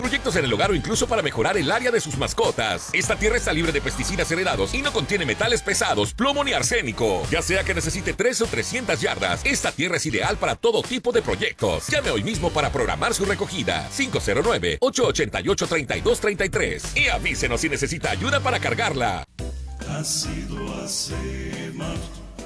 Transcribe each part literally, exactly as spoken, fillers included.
proyectos en el hogar o incluso para mejorar el área de sus mascotas. Esta tierra está libre de pesticidas heredados y no contiene metales pesados, plomo ni arsénico. Ya sea que necesite tres o trescientas yardas, esta tierra es ideal para todo tipo de proyectos. Llame hoy mismo para programar su recogida. cinco cero nueve, ocho ocho ocho, tres dos tres tres y avísenos si necesita ayuda para cargarla. Ha sido a Safemart,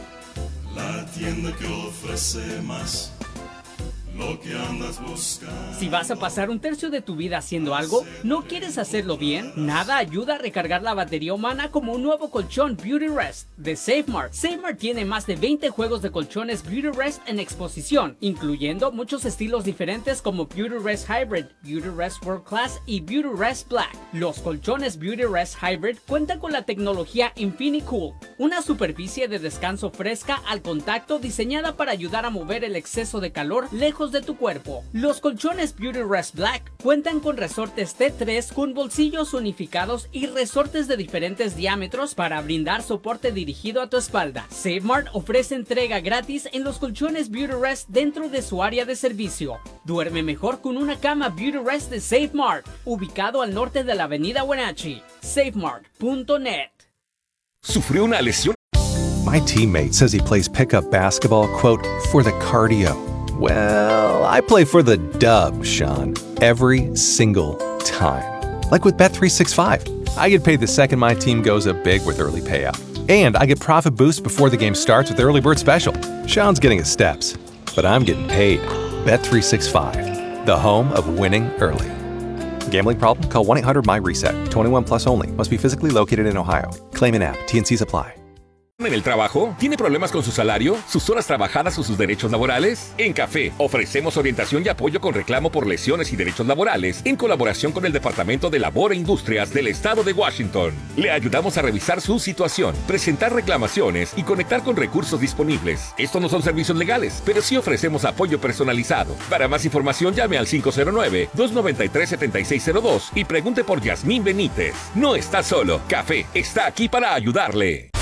la tienda que ofrece más. Lo que andas buscando. Si vas a pasar un tercio de tu vida haciendo algo, ¿no quieres hacerlo bien? Nada ayuda a recargar la batería humana como un nuevo colchón Beauty Rest de Safemart. Safemart tiene más de veinte juegos de colchones Beauty Rest en exposición, incluyendo muchos estilos diferentes como Beauty Rest Hybrid, Beauty Rest World Class y Beauty Rest Black. Los colchones Beauty Rest Hybrid cuentan con la tecnología InfiniCool, una superficie de descanso fresca al contacto diseñada para ayudar a mover el exceso de calor lejos de tu cuerpo. Los colchones Beauty Rest Black cuentan con resortes T tres con bolsillos unificados y resortes de diferentes diámetros para brindar soporte dirigido a tu espalda. Safemart ofrece entrega gratis en los colchones Beauty Rest dentro de su área de servicio. Duerme mejor con una cama Beauty Rest de Safemart, ubicado al norte de la avenida Wenatchee. Safemart punto net. Sufrió una lesión. My teammate says he plays pickup basketball, quote, for the cardio. Well, I play for the dub, Sean, every single time. Like with Bet three sixty-five. I get paid the second my team goes up big with early payout. And I get profit boosts before the game starts with Early Bird Special. Sean's getting his steps, but I'm getting paid. Bet three sixty-five, the home of winning early. Gambling problem? Call one eight hundred M Y reset. twenty-one plus only. Must be physically located in Ohio. Claim in app. T N Cs apply. ¿En el trabajo? ¿Tiene problemas con su salario, sus horas trabajadas o sus derechos laborales? En Café ofrecemos orientación y apoyo con reclamo por lesiones y derechos laborales en colaboración con el Departamento de Labor e Industrias del Estado de Washington. Le ayudamos a revisar su situación, presentar reclamaciones y conectar con recursos disponibles. Estos no son servicios legales, pero sí ofrecemos apoyo personalizado. Para más información llame al cinco cero nueve, dos nueve tres, siete seis cero dos y pregunte por Yasmín Benítez. No está solo, Café está aquí para ayudarle.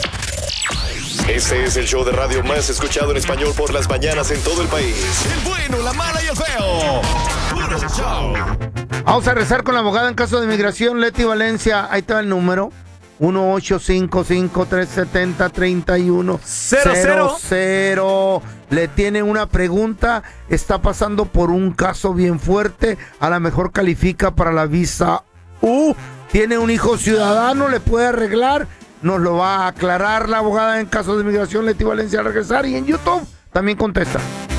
Este es el show de radio más escuchado en español por las mañanas en todo el país. El bueno, la mala y el feo. Puro show. Vamos a rezar con la abogada en caso de inmigración, Leti Valencia. Ahí está el número. uno ocho cinco cinco, tres siete cero, tres uno cero cero. Le tiene una pregunta. Está pasando por un caso bien fuerte. A lo mejor califica para la visa U. Tiene un hijo ciudadano. Le puede arreglar. Nos lo va a aclarar la abogada en caso de inmigración, Leti Valencia, al regresar. Y en YouTube también contesta.